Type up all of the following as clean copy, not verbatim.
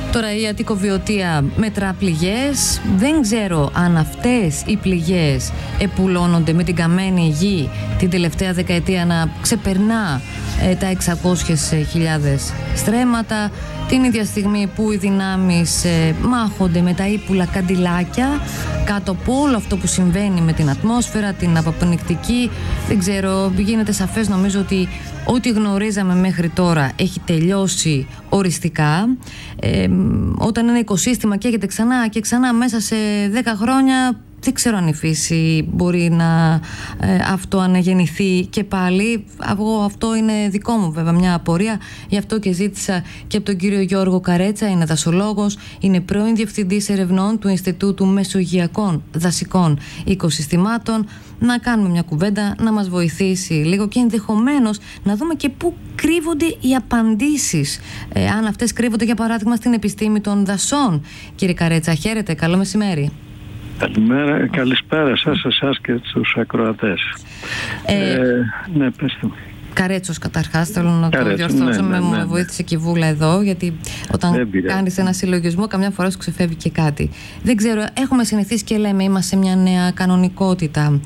Τώρα η Αττικοβιωτία μετρά πληγές. Δεν ξέρω αν αυτές οι πληγές επουλώνονται με την καμένη γη την τελευταία δεκαετία να ξεπερνά τα 600.000 στρέμματα, την ίδια στιγμή που οι δυνάμεις μάχονται με τα ύπουλα καντιλάκια κάτω από όλο αυτό που συμβαίνει με την ατμόσφαιρα, την αποπνικτική. Δεν ξέρω, γίνεται σαφές νομίζω ότι ό,τι γνωρίζαμε μέχρι τώρα έχει τελειώσει οριστικά. Όταν ένα οικοσύστημα καίγεται ξανά και ξανά μέσα σε 10 χρόνια, δεν ξέρω αν η φύση μπορεί να αυτοαναγεννηθεί και πάλι. Αυτό είναι δικό μου βέβαια μια απορία. Γι' αυτό και ζήτησα και από τον κύριο Γιώργο Καρέτσα, είναι δασολόγος, είναι πρώην διευθυντής ερευνών του Ινστιτούτου Μεσογειακών Δασικών Οικοσυστημάτων, να κάνουμε μια κουβέντα, να μας βοηθήσει λίγο και ενδεχομένως να δούμε και πού κρύβονται οι απαντήσεις. Αν αυτές κρύβονται για παράδειγμα στην επιστήμη των δασών. Κύριε Καρέτσα, χαίρετε, καλό μεσημέρι. Καλημέρα, καλησπέρα σας, εσάς και τους ακροατές. Ναι, πέστε μου. Καρέτσος καταρχάς, θέλω να το διορθώσω, μου βοήθησε και η Βούλα εδώ, γιατί όταν κάνεις ένα συλλογισμό καμιά φορά σου ξεφεύγει και κάτι. Δεν ξέρω, έχουμε συνηθίσει και λέμε είμαστε σε μια νέα κανονικότητα.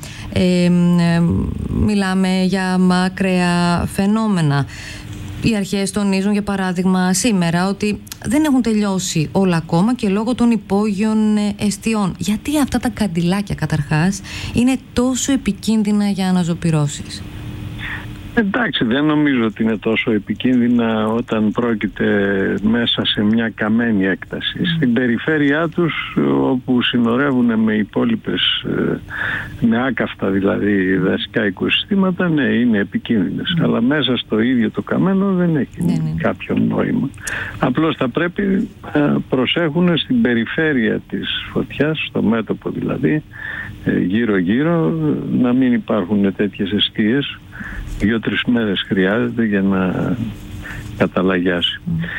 Μιλάμε για ακραία φαινόμενα. Οι αρχές τονίζουν για παράδειγμα σήμερα ότι δεν έχουν τελειώσει όλα ακόμα και λόγω των υπόγειων εστιών. Γιατί αυτά τα καντιλάκια καταρχάς είναι τόσο επικίνδυνα για αναζωπυρώσεις? Εντάξει, δεν νομίζω ότι είναι τόσο επικίνδυνα όταν πρόκειται μέσα σε μια καμένη έκταση. Στην περιφέρειά τους, όπου συνορεύουν με υπόλοιπες, με άκαυτα δηλαδή δασικά οικοσυστήματα, ναι, είναι επικίνδυνες. Αλλά μέσα στο ίδιο το καμένο δεν έχει κάποιο νόημα. Απλώς θα πρέπει να προσέχουν στην περιφέρεια της φωτιάς, στο μέτωπο δηλαδή, γύρω-γύρω, να μην υπάρχουν τέτοιες εστίες. 2-3 μέρες χρειάζεται για να καταλαγιάσει.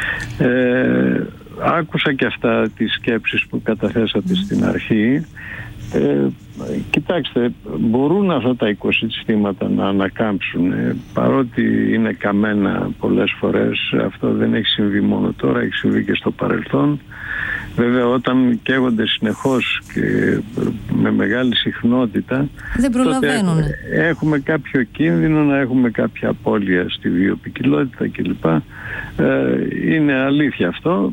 Άκουσα και αυτά τις σκέψεις που καταθέσατε στην αρχή. Κοιτάξτε, μπορούν αυτά τα οικοσυστήματα να ανακάμψουν, παρότι είναι καμένα πολλές φορές. Αυτό δεν έχει συμβεί μόνο τώρα, έχει συμβεί και στο παρελθόν. Βέβαια όταν καίγονται συνεχώς και με μεγάλη συχνότητα, δεν προλαβαίνουν. Έχουμε κάποιο κίνδυνο να έχουμε κάποια απώλεια στη βιοποικιλότητα κλπ. Είναι αλήθεια αυτό.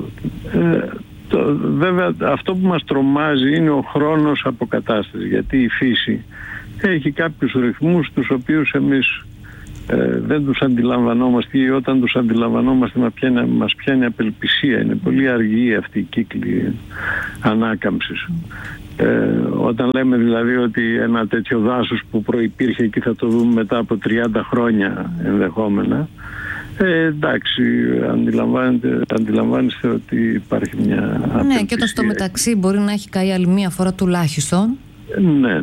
Βέβαια αυτό που μας τρομάζει είναι ο χρόνος αποκατάστασης, γιατί η φύση έχει κάποιους ρυθμούς τους οποίους εμείς δεν τους αντιλαμβανόμαστε, ή όταν τους αντιλαμβανόμαστε μας πιάνει απελπισία. Είναι πολύ αργή αυτή η κύκλη ανάκαμψης. Όταν λέμε δηλαδή ότι ένα τέτοιο δάσος που προϋπήρχε και θα το δούμε μετά από 30 χρόνια ενδεχόμενα, εντάξει, αντιλαμβάνεστε ότι υπάρχει μια απελπισία. Ναι, και στο μεταξύ μπορεί να έχει καεί άλλη μία φορά τουλάχιστον. Ναι.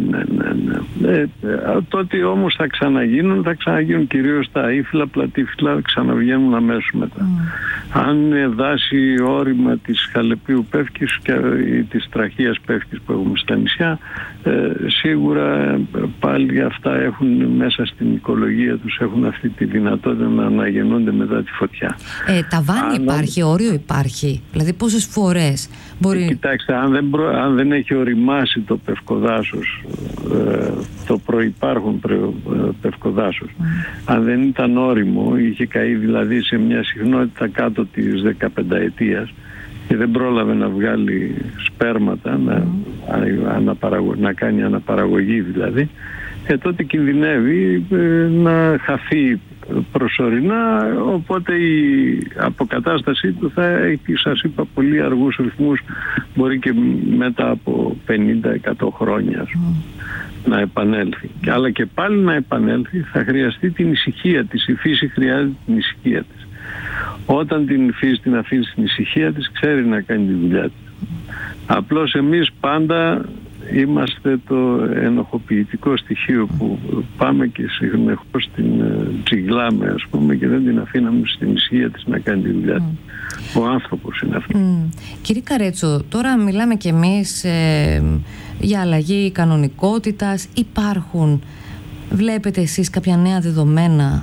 Τότε όμως θα ξαναγίνουν κυρίως τα ύφυλα, πλατύφυλλα, ξαναβγαίνουν αμέσως μετά. Αν είναι δάση όρημα της Χαλεπίου Πεύκης ή της Τραχίας Πεύκης που έχουμε στα νησιά, σίγουρα πάλι αυτά έχουν μέσα στην οικολογία τους, έχουν αυτή τη δυνατότητα να αναγεννώνται μετά τη φωτιά. Ταβάνι υπάρχει, όριο υπάρχει, δηλαδή πόσες φορές μπορεί... Κοιτάξτε, αν δεν έχει οριμάσει το πευκοδάσος, το προϋπάρχον πευκοδάσος, αν δεν ήταν όριμο, είχε καεί δηλαδή σε μια συχνότητα κάτω της 15 ετίας και δεν πρόλαβε να βγάλει σπέρματα, να κάνει αναπαραγωγή δηλαδή, τότε κινδυνεύει να χαθεί προσωρινά, οπότε η αποκατάστασή του θα έχει, σας είπα, πολύ αργούς ρυθμούς, μπορεί και μετά από 50-100 χρόνια να επανέλθει. Αλλά και πάλι να επανέλθει θα χρειαστεί την ησυχία της. Η φύση χρειάζεται την ησυχία της. Όταν την φύση την αφήνει στην ησυχία της, ξέρει να κάνει τη δουλειά της. Απλώς εμείς πάντα είμαστε το ενοχοποιητικό στοιχείο που πάμε και συνεχώς την τσιγκλάμε, ας πούμε, και δεν την αφήναμε στην ησυχία της να κάνει τη δουλειά της. Ο άνθρωπος είναι αυτό. Κύριε Καρέτσο, τώρα μιλάμε κι εμείς για αλλαγή κανονικότητας. Βλέπετε εσείς κάποια νέα δεδομένα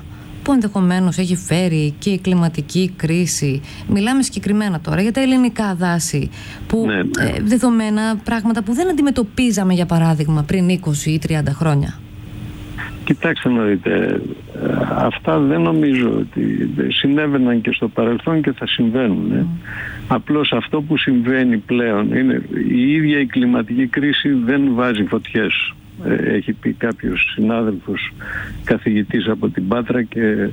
που ενδεχομένως έχει φέρει και η κλιματική κρίση. Μιλάμε συγκεκριμένα τώρα για τα ελληνικά δάση, που δεδομένα πράγματα που δεν αντιμετωπίζαμε, για παράδειγμα, πριν 20 ή 30 χρόνια. Κοιτάξτε να δείτε, αυτά δεν νομίζω ότι συνέβαιναν και στο παρελθόν και θα συμβαίνουν. Απλώς αυτό που συμβαίνει πλέον είναι η ίδια η κλιματική κρίση δεν βάζει φωτιές. Έχει πει κάποιος συνάδελφος καθηγητής από την Πάτρα και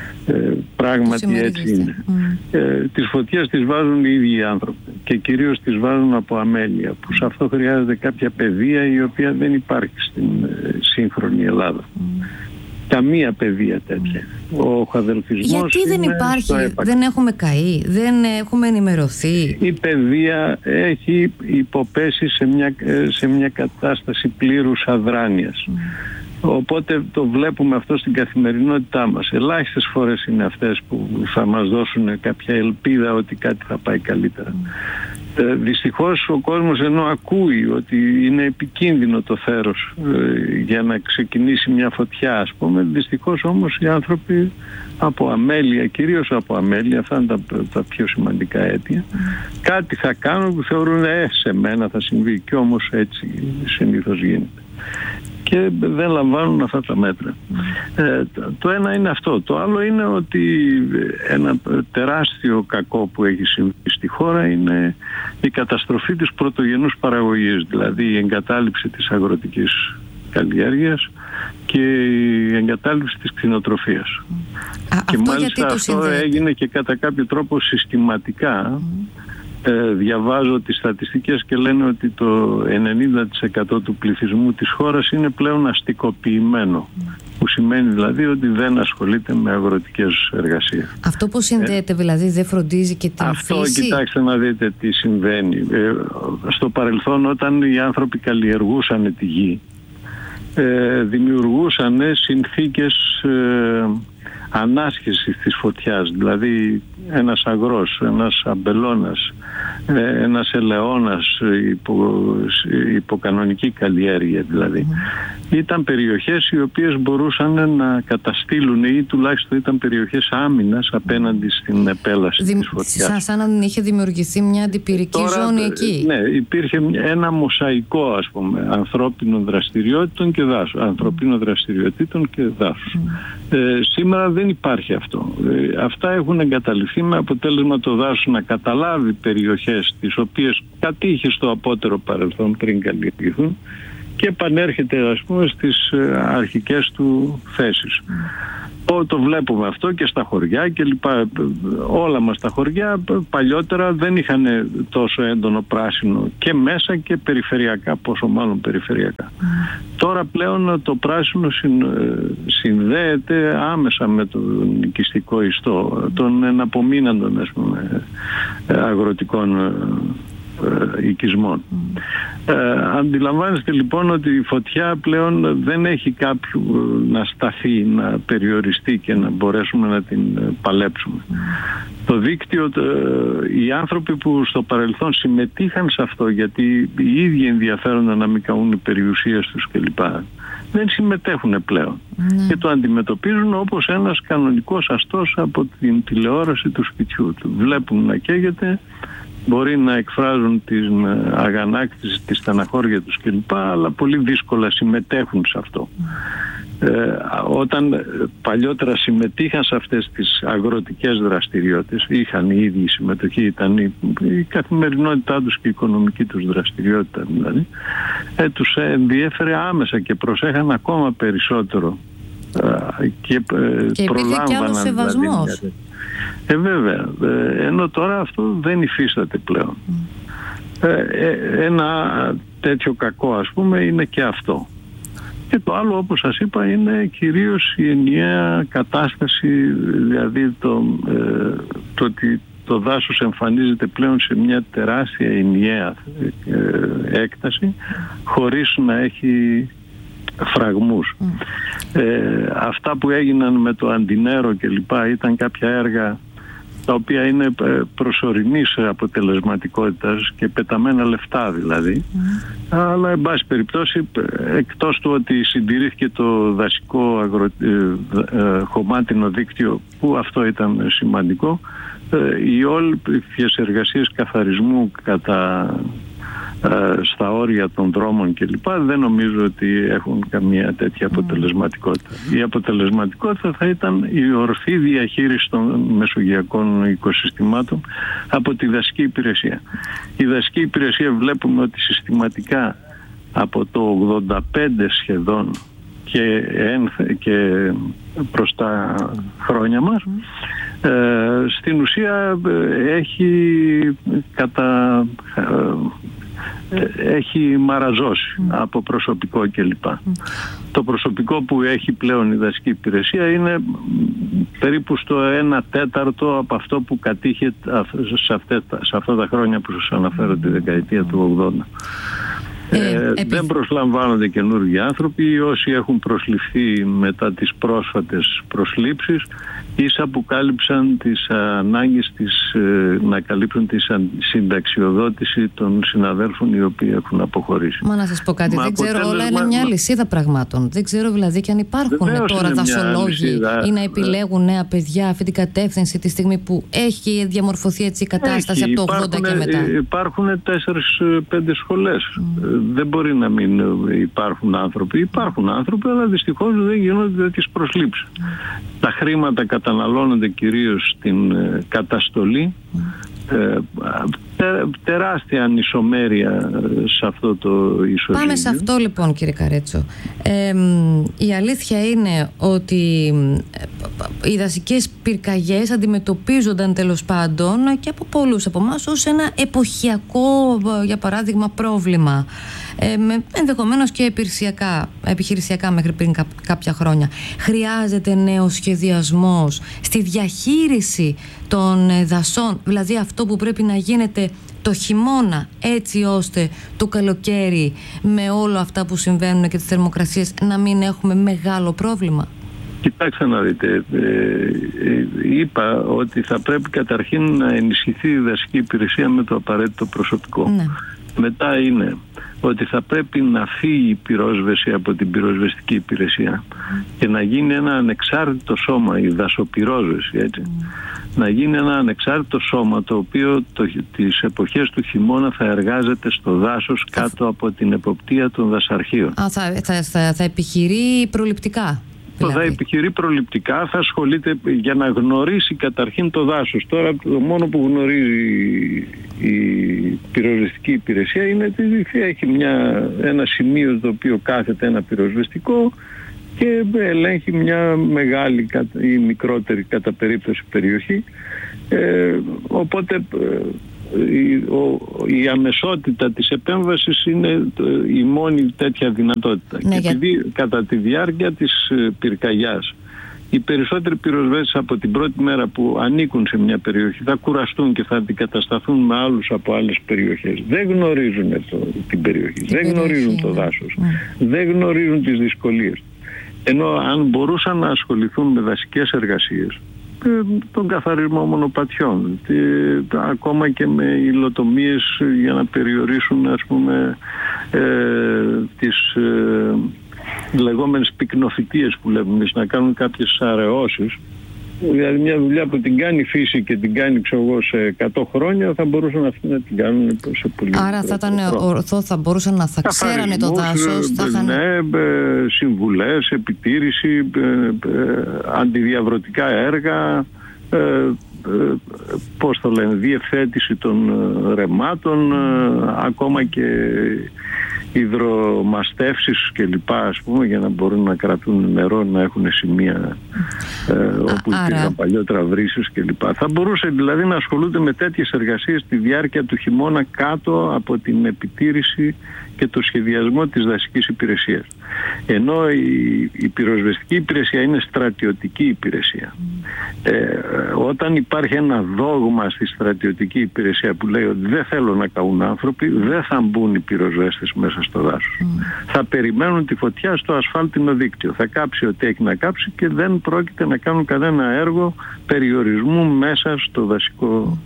πράγματι έτσι είναι. Τις φωτιές τις βάζουν οι ίδιοι άνθρωποι και κυρίως τις βάζουν από αμέλεια, που σε αυτό χρειάζεται κάποια παιδεία η οποία δεν υπάρχει στην σύγχρονη Ελλάδα. Καμία παιδεία τέτοια. Ο χαδελφισμός. Γιατί δεν υπάρχει, δεν έχουμε καεί, δεν έχουμε ενημερωθεί? Η παιδεία έχει υποπέσει σε μια κατάσταση πλήρους αδράνειας. Οπότε το βλέπουμε αυτό στην καθημερινότητά μας. Ελάχιστες φορές είναι αυτές που θα μας δώσουν κάποια ελπίδα ότι κάτι θα πάει καλύτερα. Δυστυχώς ο κόσμος, ενώ ακούει ότι είναι επικίνδυνο το θέρος για να ξεκινήσει μια φωτιά, ας πούμε, δυστυχώς όμως οι άνθρωποι από αμέλεια, κυρίως από αμέλεια, αυτά είναι τα πιο σημαντικά αίτια, κάτι θα κάνουν που θεωρούν σε μένα θα συμβεί, και όμως έτσι συνήθως γίνεται. Και δεν λαμβάνουν αυτά τα μέτρα. Το ένα είναι αυτό. Το άλλο είναι ότι ένα τεράστιο κακό που έχει συμβεί στη χώρα είναι η καταστροφή της πρωτογενούς παραγωγής, δηλαδή η εγκατάλειψη της αγροτικής καλλιέργειας και η εγκατάλειψη της κτηνοτροφίας. Και μάλιστα αυτό έγινε και κατά κάποιο τρόπο συστηματικά. Διαβάζω τις στατιστικές και λένε ότι το 90% του πληθυσμού της χώρας είναι πλέον αστικοποιημένο, που σημαίνει δηλαδή ότι δεν ασχολείται με αγροτικές εργασίες. Αυτό που συνδέεται δηλαδή δεν φροντίζει και την αυτό, φύση? Κοιτάξτε να δείτε τι συμβαίνει. Στο παρελθόν, όταν οι άνθρωποι καλλιεργούσαν τη γη, δημιουργούσαν συνθήκες ανάσχεσης της φωτιάς, δηλαδή ένας αγρός, ένας αμπελώνας, ένας ελαιώνας υπό κανονική καλλιέργεια δηλαδή. Ήταν περιοχές οι οποίες μπορούσαν να καταστήλουν ή τουλάχιστον ήταν περιοχές άμυνας απέναντι στην επέλαση της φωτιάς. Σαν να είχε δημιουργηθεί μια αντιπυρική ζώνη εκεί. Ναι, υπήρχε ένα μοσαϊκό, ας πούμε, ανθρώπινων δραστηριότητων και δάσους. Ανθρωπίνων δραστηριοτήτων και δάσους. Σήμερα δεν υπάρχει αυτό. Αυτά έχουν εγκαταλειφθεί με αποτέλεσμα το δάσος να καταλάβει περιοχές τις οποίες κατήχε στο απότερο παρελθόν πριν καλλιεργηθούν και επανέρχεται, ας πούμε, στις αρχικές του θέσεις. Το βλέπουμε αυτό και στα χωριά και λοιπά. Όλα μας τα χωριά παλιότερα δεν είχαν τόσο έντονο πράσινο και μέσα και περιφερειακά, πόσο μάλλον περιφερειακά. Τώρα πλέον το πράσινο συνδέεται άμεσα με τον οικιστικό ιστό των εναπομείναντων, ας πούμε, αγροτικών οικισμών. Αντιλαμβάνεστε λοιπόν ότι η φωτιά πλέον δεν έχει κάποιου να σταθεί, να περιοριστεί και να μπορέσουμε να την παλέψουμε. Το δίκτυο, οι άνθρωποι που στο παρελθόν συμμετείχαν σε αυτό, γιατί οι ίδιοι ενδιαφέρονταν να μην καούν οι περιουσίες τους κλπ, δεν συμμετέχουν πλέον και το αντιμετωπίζουν όπως ένας κανονικός αστός από την τηλεόραση του σπιτιού του. Βλέπουν να καίγεται, μπορεί να εκφράζουν την αγανάκτηση, τη στεναχώρια τους κλπ, αλλά πολύ δύσκολα συμμετέχουν σε αυτό. Όταν παλιότερα συμμετείχαν σε αυτές τις αγροτικές δραστηριότητες, είχαν η ίδια συμμετοχή, ήταν η καθημερινότητά τους και η οικονομική τους δραστηριότητα δηλαδή, τους ενδιέφερε άμεσα και προσέχαν ακόμα περισσότερο και προλάμβαναν και άλλος σεβασμός. Δηλαδή, βέβαια, ενώ τώρα αυτό δεν υφίσταται πλέον. Ένα τέτοιο κακό, ας πούμε, είναι και αυτό. Και το άλλο, όπως σας είπα, είναι κυρίως η ενιαία κατάσταση, δηλαδή το ότι το δάσος εμφανίζεται πλέον σε μια τεράστια ενιαία έκταση χωρίς να έχει φραγμούς. Αυτά που έγιναν με το Αντινέρο και λοιπά ήταν κάποια έργα τα οποία είναι προσωρινής αποτελεσματικότητας και πεταμένα λεφτά δηλαδή. Αλλά εν πάση περιπτώσει, εκτός του ότι συντηρήθηκε το δασικό χωμάτινο δίκτυο, που αυτό ήταν σημαντικό, οι όλες εργασίες καθαρισμού στα όρια των δρόμων κλπ. Δεν νομίζω ότι έχουν καμία τέτοια αποτελεσματικότητα. Η αποτελεσματικότητα θα ήταν η ορθή διαχείριση των μεσογειακών οικοσυστημάτων από τη δασική υπηρεσία. Η δασική υπηρεσία βλέπουμε ότι συστηματικά από το 85 σχεδόν και προς τα χρόνια μας, στην ουσία έχει μαραζώσει από προσωπικό κλπ. Το προσωπικό που έχει πλέον η δασική υπηρεσία είναι περίπου στο 1/4 από αυτό που κατήχε σε αυτά τα χρόνια που σας αναφέρω, τη δεκαετία του 80. Δεν προσλαμβάνονται καινούργιοι άνθρωποι. Όσοι έχουν προσληφθεί μετά τις πρόσφατες προσλήψεις ίσα που κάλυψαν τις ανάγκες να καλύψουν τη συνταξιοδότηση των συναδέλφων οι οποίοι έχουν αποχωρήσει. Μα να σας πω κάτι, δεν ξέρω, όλα είναι μια λυσίδα πραγμάτων. Δεν ξέρω δηλαδή και αν υπάρχουν τώρα δασολόγοι ή να επιλέγουν νέα παιδιά αυτή την κατεύθυνση τη στιγμή που έχει διαμορφωθεί έτσι η κατάσταση από το 80 και μετά. Υπάρχουν 4-5 σχολές. Δεν μπορεί να μην υπάρχουν άνθρωποι. Υπάρχουν άνθρωποι, αλλά δυστυχώς δεν γίνονται τις προσλήψεις. Τα χρήματα καταναλώνονται κυρίως στην καταστολή. Τεράστια ανισομέρεια σε αυτό το ισοζύγιο. Πάμε σε αυτό λοιπόν, κύριε Καρέτσο. Η αλήθεια είναι ότι οι δασικές πυρκαγιές αντιμετωπίζονταν τέλος πάντων και από πολλούς από εμάς ως ένα εποχιακό, για παράδειγμα, πρόβλημα, ενδεχομένως και επιχειρησιακά μέχρι πριν κάποια χρόνια. Χρειάζεται νέος σχεδιασμός στη διαχείριση των δασών, δηλαδή αυτό που πρέπει να γίνεται το χειμώνα, έτσι ώστε το καλοκαίρι με όλα αυτά που συμβαίνουν και τις θερμοκρασίες να μην έχουμε μεγάλο πρόβλημα. Κοιτάξτε να δείτε, είπα ότι θα πρέπει καταρχήν να ενισχυθεί η δασική υπηρεσία με το απαραίτητο προσωπικό. Ναι. Μετά είναι ότι θα πρέπει να φύγει η πυρόσβεση από την πυροσβεστική υπηρεσία και να γίνει ένα ανεξάρτητο σώμα, η δασοπυρόσβεση, έτσι. Να γίνει ένα ανεξάρτητο σώμα το οποίο τις εποχές του χειμώνα θα εργάζεται στο δάσος κάτω από την εποπτεία των δασαρχείων. Θα επιχειρεί προληπτικά. Θα επιχειρεί προληπτικά, θα ασχολείται για να γνωρίσει καταρχήν το δάσος. Τώρα το μόνο που γνωρίζει η πυροσβεστική υπηρεσία είναι ότι έχει ένα σημείο στο οποίο κάθεται ένα πυροσβεστικό και ελέγχει μια μεγάλη ή μικρότερη κατά περίπτωση περιοχή. Οπότε η αμεσότητα της επέμβασης είναι η μόνη τέτοια δυνατότητα. Ναι, και επειδή κατά τη διάρκεια της πυρκαγιάς οι περισσότεροι πυροσβέστες από την πρώτη μέρα που ανήκουν σε μια περιοχή θα κουραστούν και θα αντικατασταθούν με άλλους από άλλες περιοχές. Δεν γνωρίζουν την περιοχή, δεν γνωρίζουν το δάσος, δεν γνωρίζουν τις δυσκολίες. Ενώ αν μπορούσαν να ασχοληθούν με δασικές εργασίες, τον καθαρισμό μονοπατιών, ακόμα και με υλοτομίες για να περιορίσουν, ας πούμε, τις λεγόμενες πυκνοφυτίες που λέμε, να κάνουν κάποιες αραιώσεις. Δηλαδή μια δουλειά που την κάνει η φύση και την κάνει, σε 100 χρόνια, θα μπορούσαν αυτοί να την κάνουν σε πολύ. Άρα θα ήταν ορθό, θα μπορούσαν να ξέρανε το δάσος. Ναι, συμβουλές, επιτήρηση, αντιδιαβρωτικά έργα, πώς το λένε, διευθέτηση των ρεμάτων, ακόμα και υδρομαστεύσεις και λοιπά, ας πούμε, για να μπορούν να κρατούν νερό, να έχουν σημεία όπου υπήρχαν παλιότερα βρύσεις και λοιπά. Θα μπορούσε δηλαδή να ασχολούνται με τέτοιες εργασίες στη διάρκεια του χειμώνα κάτω από την επιτήρηση και το σχεδιασμό της δασικής υπηρεσίας. Ενώ η πυροσβεστική υπηρεσία είναι στρατιωτική υπηρεσία. Όταν υπάρχει ένα δόγμα στη στρατιωτική υπηρεσία που λέει ότι δεν θέλω να καούν άνθρωποι, δεν θα μπουν οι πυροσβέστες μέσα στο δάσος. Θα περιμένουν τη φωτιά στο ασφάλτινο δίκτυο. Θα κάψει ό,τι έχει να κάψει και δεν πρόκειται να κάνουν κανένα έργο περιορισμού μέσα στο δασικό,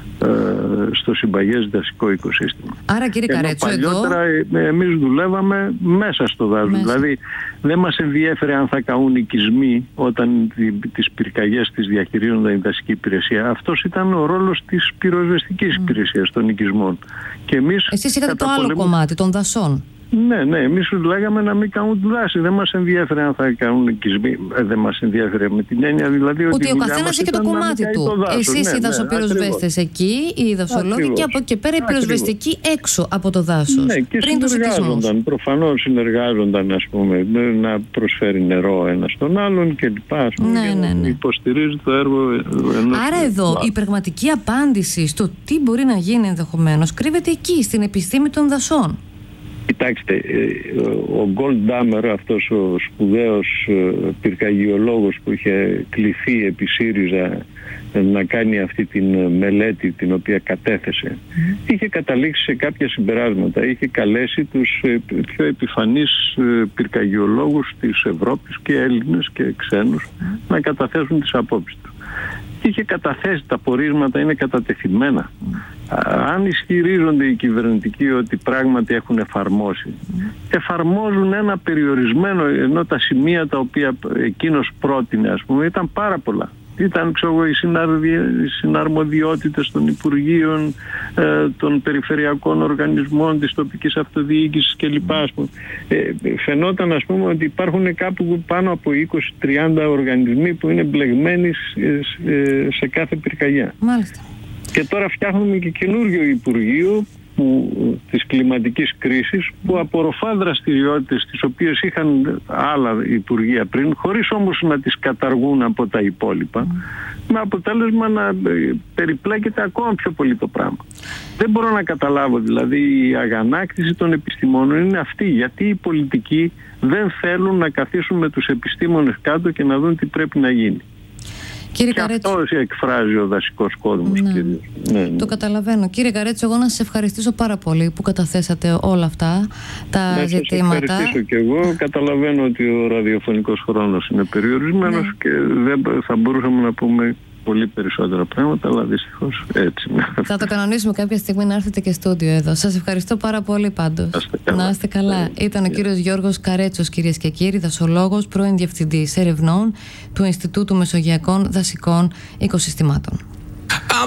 στο συμπαγές δασικό οικοσύστημα. Άρα, κύριε Καρέτσο, παλιότερα εμείς δουλεύαμε μέσα στο δάσος. Δηλαδή δεν μας ενδιέφερε αν θα καούν οικισμοί όταν τις πυρκαγιές τις διαχειρίζονταν η δασική υπηρεσία. Αυτός ήταν ο ρόλος της πυροσβεστικής υπηρεσίας των οικισμών. Και εσείς είχατε το άλλο κομμάτι των δασών. Ναι, εμείς λέγαμε να μην κάνουν δάση. Δεν μας ενδιαφέρε αν θα κάνουν οικισμοί. Δεν μας ενδιαφέρε με την έννοια δηλαδή ότι ο καθένας είχε το κομμάτι του. Εσείς οι δασοπυροσβέστες εκεί, οι δασολόγοι, και από εκεί πέρα οι πυροσβεστικοί έξω από το δάσος. Ναι, και συνεργάζονταν. Προφανώς συνεργάζονταν, ας πούμε, να προσφέρει νερό ένας στον άλλον κλπ. Ναι. Υποστηρίζει το έργο ενός. Άρα εδώ η πραγματική απάντηση στο τι μπορεί να γίνει ενδεχομένως κρύβεται εκεί, στην επιστήμη των δασών. Κοιτάξτε, ο Goldhammer, αυτός ο σπουδαίος πυρκαγιολόγος που είχε κληθεί επί ΣΥΡΙΖΑ να κάνει αυτή την μελέτη την οποία κατέθεσε, είχε καταλήξει σε κάποια συμπεράσματα. Είχε καλέσει τους πιο επιφανείς πυρκαγιολόγους της Ευρώπης, και Έλληνες και ξένους, να καταθέσουν τις απόψεις του. Είχε καταθέσει, τα πορίσματα είναι κατατεθειμένα. Αν ισχυρίζονται οι κυβερνητικοί ότι πράγματι έχουν εφαρμόσει, εφαρμόζουν ένα περιορισμένο, ενώ τα σημεία τα οποία εκείνος πρότεινε, ας πούμε, ήταν πάρα πολλά. Ήταν, οι συναρμοδιότητες των Υπουργείων, των περιφερειακών οργανισμών, της τοπικής αυτοδιοίκησης κλπ. Φαινόταν, ας πούμε, ότι υπάρχουν κάπου πάνω από 20-30 οργανισμοί που είναι μπλεγμένοι σε κάθε πυρκαγιά. Μάλιστα. Και τώρα φτιάχνουμε και καινούριο Υπουργείο της κλιματικής κρίσης, που απορροφά δραστηριότητες τις οποίες είχαν άλλα υπουργεία πριν, χωρίς όμως να τις καταργούν από τα υπόλοιπα, με αποτέλεσμα να περιπλέκεται ακόμα πιο πολύ το πράγμα. Δεν μπορώ να καταλάβω, δηλαδή η αγανάκτηση των επιστημόνων είναι αυτή, γιατί οι πολιτικοί δεν θέλουν να καθίσουν με τους επιστήμονες κάτω και να δουν τι πρέπει να γίνει. Κύριε και Καρέτσο, αυτό εκφράζει ο δασικός κόσμος. Ναι. Το καταλαβαίνω. Κύριε Καρέτσο, εγώ να σας ευχαριστήσω πάρα πολύ που καταθέσατε όλα αυτά τα ζητήματα. Σας ευχαριστήσω και εγώ. Καταλαβαίνω ότι ο ραδιοφωνικός χρόνος είναι περιορισμένος και δεν θα μπορούσαμε να πούμε πολύ περισσότερα πράγματα, αλλά δυστυχώς έτσι. Θα το κανονίσουμε κάποια στιγμή να έρθετε και στούντιο εδώ. Σας ευχαριστώ πάρα πολύ πάντως. Να είστε καλά. Ήταν ο κύριος Γιώργος Καρέτσος, κυρίες και κύριοι, δασολόγος, πρώην διευθυντής ερευνών του Ινστιτούτου Μεσογειακών Δασικών Οικοσυστημάτων.